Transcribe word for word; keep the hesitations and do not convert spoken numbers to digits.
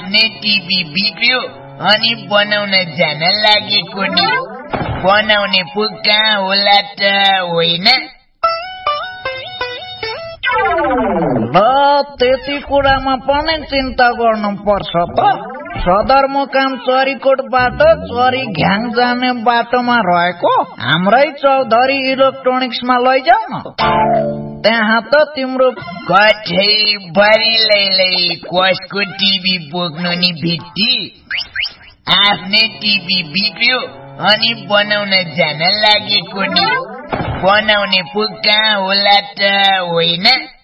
आफ्नै टिभी बिग्रियो अनि बनाउन जान लागेको नि बनाउने पो कहाँ होला त होइन ल त्यति कुरामा पनि चिन्ता गर्नु पर्छ त सदरमुकाम चरीकोटबाट चरी घ्याङ जाने बाटोमा रहेको हाम्रै चौधरी इलेक्ट्रोनिक्समा लैजाऊ न त्यहाँ त तिम्रो कठै बरिलैलै कसको टिभी बोक्नु नि भित्ती आफ्नै टिभी बिग्रियो अनि बनाउन जान लागेको नि बनाउने पो कहाँ होला त होइन